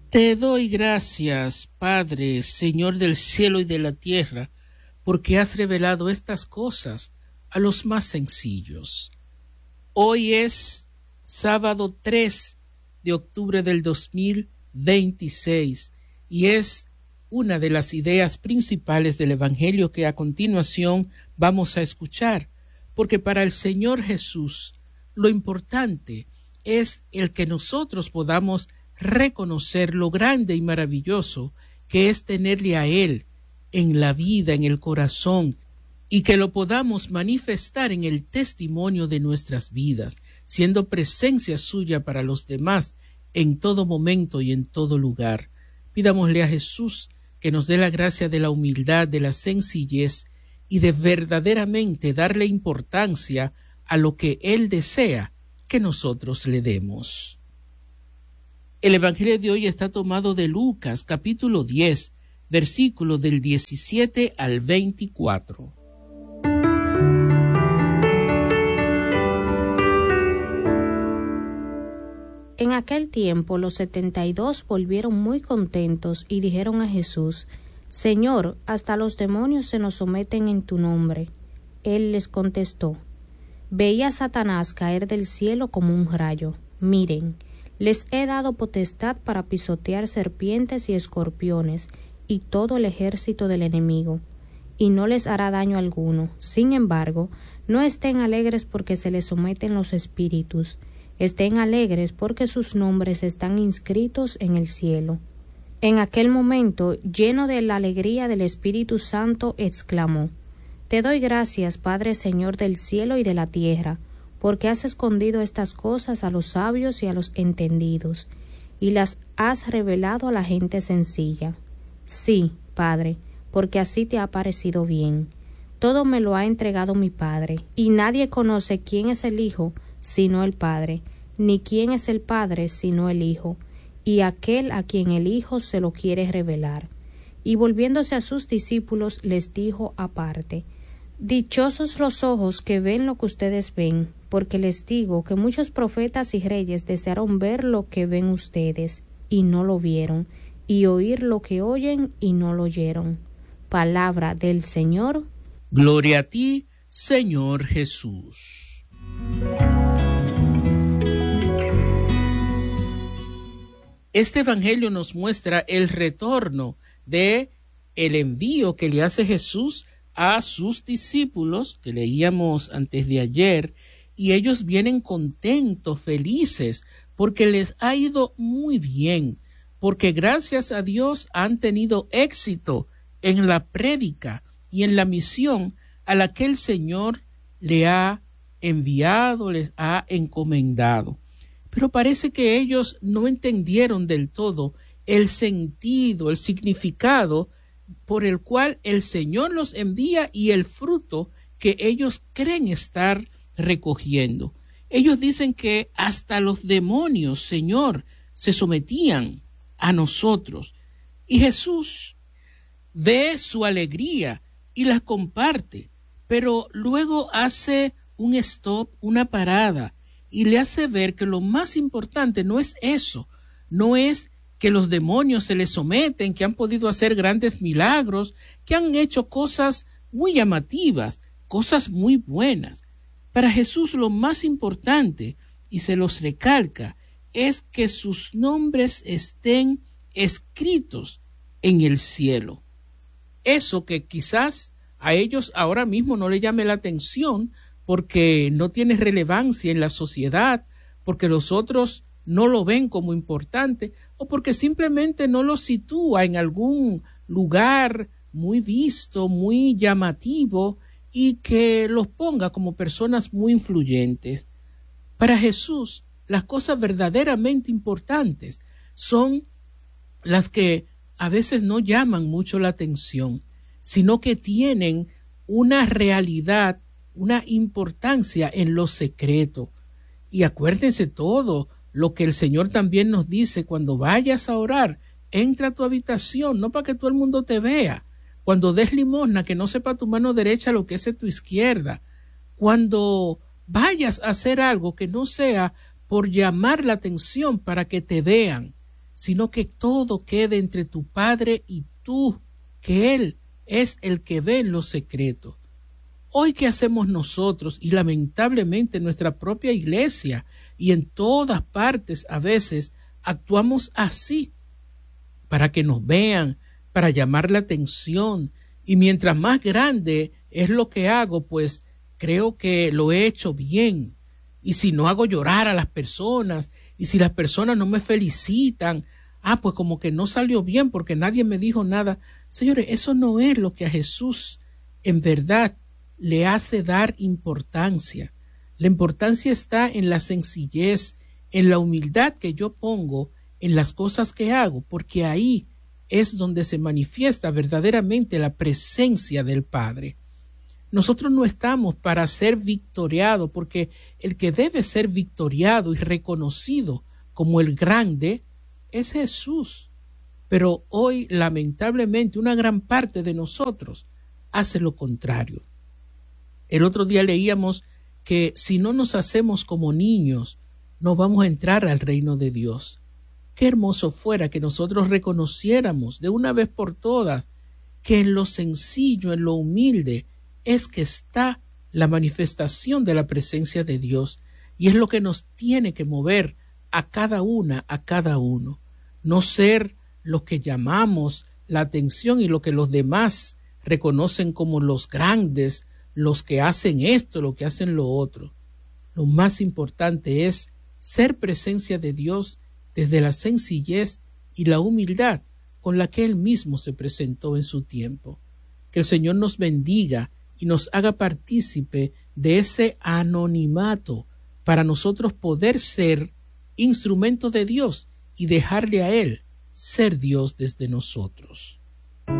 Te doy gracias, Padre, Señor del cielo y de la tierra, porque has revelado estas cosas a los más sencillos. Hoy es sábado 3 de octubre del 2026 y es una de las ideas principales del Evangelio que a continuación vamos a escuchar, porque para el Señor Jesús lo importante es el que nosotros podamos reconocer lo grande y maravilloso que es tenerle a Él en la vida, en el corazón, y que lo podamos manifestar en el testimonio de nuestras vidas, siendo presencia suya para los demás en todo momento y en todo lugar. Pidámosle a Jesús que nos dé la gracia de la humildad, de la sencillez y de verdaderamente darle importancia a lo que Él desea que nosotros le demos. El Evangelio de hoy está tomado de Lucas, capítulo 10, versículos del 17 al 24. En aquel tiempo los 72 volvieron muy contentos y dijeron a Jesús: Señor, hasta los demonios se nos someten en tu nombre. Él les contestó: Veía a Satanás caer del cielo como un rayo. Miren, les he dado potestad para pisotear serpientes y escorpiones y todo el ejército del enemigo, y no les hará daño alguno. Sin embargo, no estén alegres porque se les someten los espíritus. Estén alegres porque sus nombres están inscritos en el cielo. En aquel momento, lleno de la alegría del Espíritu Santo, exclamó: Te doy gracias, Padre, Señor del cielo y de la tierra, porque has escondido estas cosas a los sabios y a los entendidos, y las has revelado a la gente sencilla. Sí, Padre, porque así te ha parecido bien. Todo me lo ha entregado mi Padre, y nadie conoce quién es el Hijo sino el Padre, ni quién es el Padre sino el Hijo, y aquel a quien el Hijo se lo quiere revelar. Y volviéndose a sus discípulos les dijo aparte: Dichosos los ojos que ven lo que ustedes ven, porque les digo que muchos profetas y reyes desearon ver lo que ven ustedes, y no lo vieron, y oír lo que oyen, y no lo oyeron. Palabra del Señor. Gloria a ti, Señor Jesús. Este evangelio nos muestra el retorno de el envío que le hace Jesús a sus discípulos, que leíamos antes de ayer, y ellos vienen contentos, felices, porque les ha ido muy bien, porque gracias a Dios han tenido éxito en la prédica y en la misión a la que el Señor le ha enviado, les ha encomendado. Pero parece que ellos no entendieron del todo el sentido, el significado por el cual el Señor los envía y el fruto que ellos creen estar recogiendo. Ellos dicen que hasta los demonios, Señor, se sometían a nosotros. Y Jesús ve su alegría y la comparte, pero luego hace un stop, una parada, y le hace ver que lo más importante no es eso, no es que los demonios se les someten, que han podido hacer grandes milagros, que han hecho cosas muy llamativas, cosas muy buenas. Para Jesús lo más importante, y se los recalca, es que sus nombres estén escritos en el cielo. Eso que quizás a ellos ahora mismo no le llame la atención, porque no tiene relevancia en la sociedad, porque los otros no lo ven como importante, o porque simplemente no lo sitúa en algún lugar muy visto, muy llamativo, y que los ponga como personas muy influyentes. Para Jesús, las cosas verdaderamente importantes son las que a veces no llaman mucho la atención, sino que tienen una realidad, una importancia en lo secreto. Y acuérdense todo lo que el Señor también nos dice: cuando vayas a orar, entra a tu habitación, no para que todo el mundo te vea. Cuando des limosna, que no sepa tu mano derecha lo que es tu izquierda. Cuando vayas a hacer algo, que no sea por llamar la atención para que te vean. sino que todo quede entre tu Padre y tú, que Él es el que ve en lo secreto. Hoy, ¿qué hacemos nosotros? Y lamentablemente nuestra propia iglesia y en todas partes a veces actuamos así, para que nos vean, para llamar la atención, y mientras más grande es lo que hago, pues creo que lo he hecho bien. Y si no hago llorar a las personas, y si las personas no me felicitan, pues como que no salió bien porque nadie me dijo nada. Señores, eso no es lo que a Jesús en verdad le hace dar importancia. La importancia está en la sencillez, en la humildad que yo pongo en las cosas que hago, porque ahí es donde se manifiesta verdaderamente la presencia del Padre. Nosotros no estamos para ser victoriados, porque el que debe ser victoriado y reconocido como el grande es Jesús. Pero hoy, lamentablemente, una gran parte de nosotros hace lo contrario. El otro día leíamos que si no nos hacemos como niños, no vamos a entrar al reino de Dios. Qué hermoso fuera que nosotros reconociéramos de una vez por todas que en lo sencillo, en lo humilde, es que está la manifestación de la presencia de Dios, y es lo que nos tiene que mover a cada una, a cada uno. No ser lo que llamamos la atención y lo que los demás reconocen como los grandes, los que hacen esto, lo que hacen lo otro. Lo más importante es ser presencia de Dios desde la sencillez y la humildad con la que Él mismo se presentó en su tiempo. Que el Señor nos bendiga y nos haga partícipe de ese anonimato para nosotros poder ser instrumento de Dios y dejarle a Él ser Dios desde nosotros.